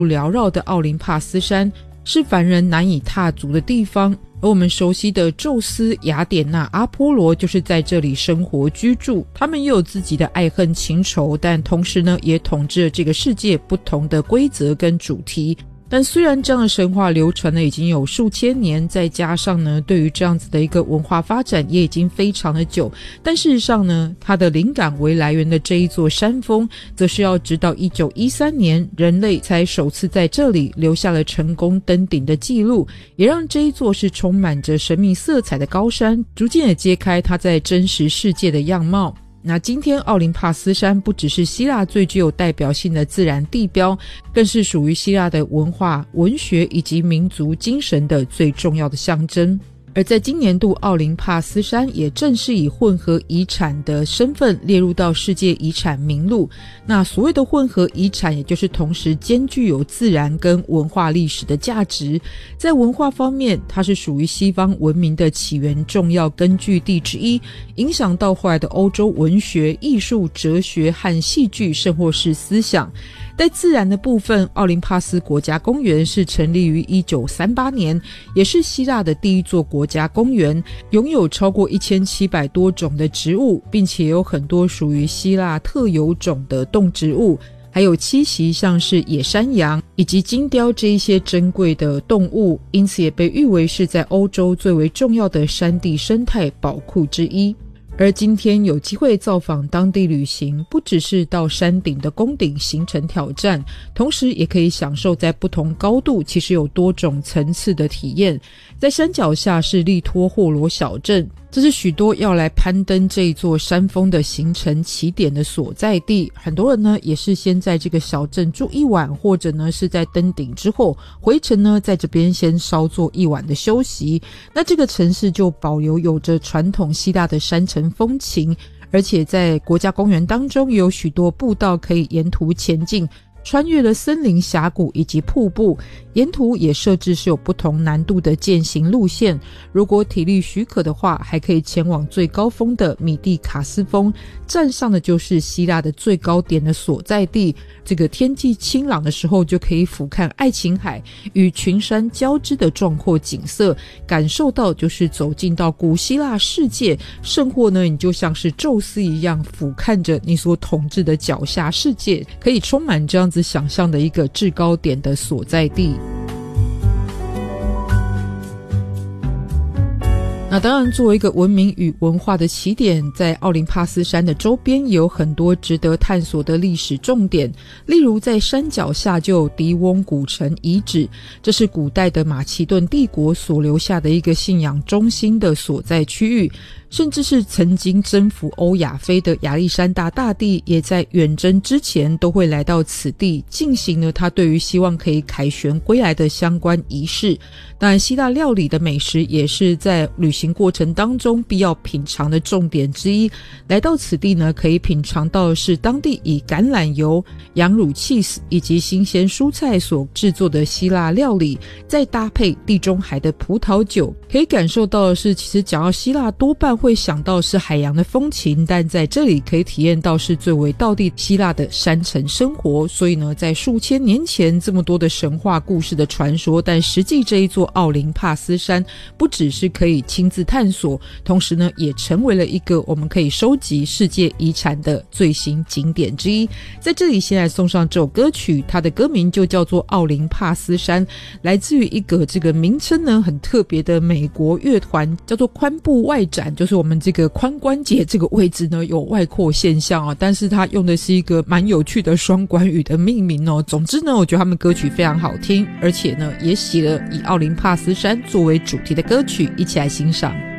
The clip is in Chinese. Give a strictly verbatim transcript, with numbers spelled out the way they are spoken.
缭绕的奥林帕斯山是凡人难以踏足的地方，而我们熟悉的宙斯、雅典娜、阿波罗就是在这里生活居住。他们也有自己的爱恨情仇，但同时呢也统治了这个世界不同的规则跟主题。但虽然这样的神话流传了已经有数千年，再加上呢对于这样子的一个文化发展也已经非常的久，但事实上呢它的灵感为来源的这一座山峰则是要直到一九一三年人类才首次在这里留下了成功登顶的记录，也让这一座是充满着神秘色彩的高山逐渐也揭开它在真实世界的样貌。那今天奥林帕斯山不只是希腊最具有代表性的自然地标，更是属于希腊的文化、文学以及民族精神的最重要的象征。而在今年度奥林帕斯山也正式以混合遗产的身份列入到世界遗产名录。那所谓的混合遗产也就是同时兼具有自然跟文化历史的价值。在文化方面，它是属于西方文明的起源重要根据地之一，影响到后来的欧洲文学、艺术、哲学和戏剧甚或是思想。在自然的部分，奥林帕斯国家公园是成立于一九三八年，也是希腊的第一座国家公园，拥有超过一千七百多种的植物，并且有很多属于希腊特有种的动植物，还有栖息像是野山羊以及金雕这一些珍贵的动物，因此也被誉为是在欧洲最为重要的山地生态宝库之一。而今天有机会造访当地旅行，不只是到山顶的宫顶行程挑战，同时也可以享受在不同高度其实有多种层次的体验。在山脚下是利托霍罗小镇，这是许多要来攀登这一座山峰的行程起点的所在地。很多人呢也是先在这个小镇住一晚，或者呢是在登顶之后回程呢在这边先稍作一晚的休息。那这个城市就保留有着传统希腊的山城风情，而且在国家公园当中有许多步道可以沿途前进，穿越了森林、峡谷以及瀑布，沿途也设置是有不同难度的健行路线。如果体力许可的话，还可以前往最高峰的米蒂卡斯峰，站上的就是希腊的最高点的所在地。这个天气清朗的时候，就可以俯瞰爱琴海与群山交织的壮阔景色，感受到就是走进到古希腊世界，甚或呢你就像是宙斯一样俯瞰着你所统治的脚下世界，可以充满这样子想象的一个制高点的所在地。那当然作为一个文明与文化的起点，在奥林帕斯山的周边也有很多值得探索的历史重点，例如在山脚下就有迪翁古城遗址，这是古代的马其顿帝国所留下的一个信仰中心的所在区域，甚至是曾经征服欧亚非的亚历山大大帝也在远征之前都会来到此地，进行了他对于希望可以凯旋归来的相关仪式。当然希腊料理的美食也是在旅行过程当中必要品尝的重点之一。来到此地呢，可以品尝到的是当地以橄榄油、羊乳 cheese 以及新鲜蔬菜所制作的希腊料理，再搭配地中海的葡萄酒，可以感受到的是其实讲到希腊多半会想到是海洋的风情，但在这里可以体验到是最为道地希腊的山城生活。所以呢，在数千年前这么多的神话故事的传说，但实际这一座奥林帕斯山不只是可以亲自探索，同时呢也成为了一个我们可以收集世界遗产的最新景点之一。在这里先来送上这首歌曲，它的歌名就叫做奥林帕斯山，来自于一个这个名称呢很特别的美国乐团，叫做髋部外展，就是我们这个髋关节这个位置呢有外扩现象啊，但是它用的是一个蛮有趣的双关语的命名哦。总之呢，我觉得他们歌曲非常好听，而且呢也写了以奥林帕斯山作为主题的歌曲，一起来欣赏。